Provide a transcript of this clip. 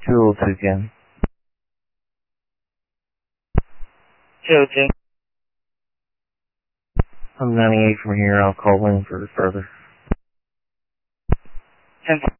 202 again. 202. I'm 98 from here. I'll call in for further. 10.